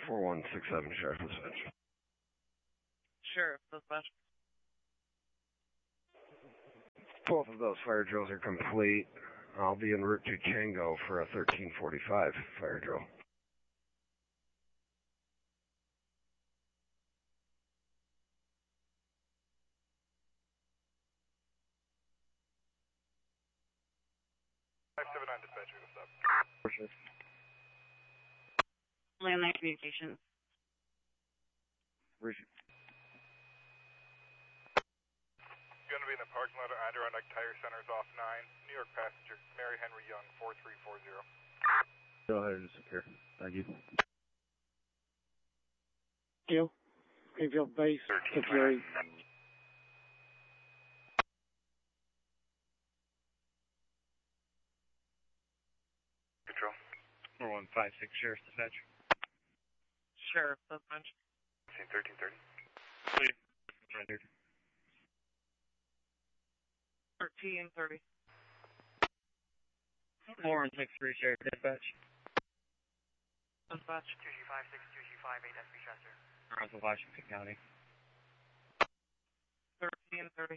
4167 Sheriff Dispatch. Sheriff Dispatch. Both of those fire drills are complete. I'll be en route to Tango for a 1345 fire drill. Dispatcher, what's up? Landline communications. Richard. Going to be in the parking lot of Adirondack Tire Centers off 9. New York passenger, Mary Henry Young, 4340. Go ahead and disappear. Thank you. Gil, Greenfield Base, security. Control. 4156 Sheriff Dispatch. Sheriff Dispatch. 1330. Please. Surrendered. 1330. 4163 Sheriff Dispatch. Dispatch. 2G56, 2G58 SB Chester. Russell, Washington County. 1330.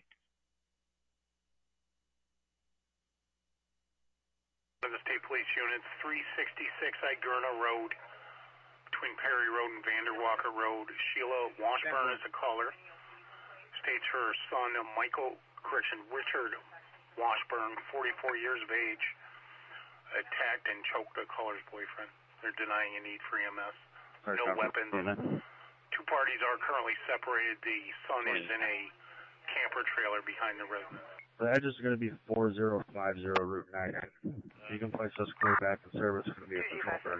The State Police Units, 366 Igerna Road, between Perry Road and Vanderwalker Road. Sheila Washburn is a caller. States her son, Richard Washburn, 44 years of age, attacked and choked a caller's boyfriend. They're denying a need for EMS. No weapons. Two parties are currently separated. The son is in a camper trailer behind the residence. The address is going to be 4050 Route 9. You can place us clear back to service. It's going to be a patrol firm.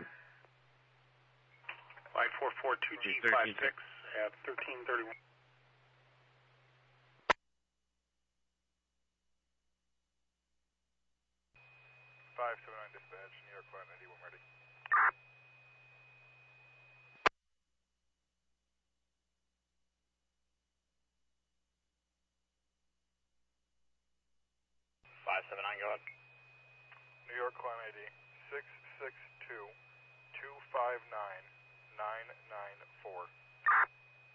5442G56 at 1331. 579 dispatch, New York 590, we're ready. Go ahead. New York Climb ID 662 259 994.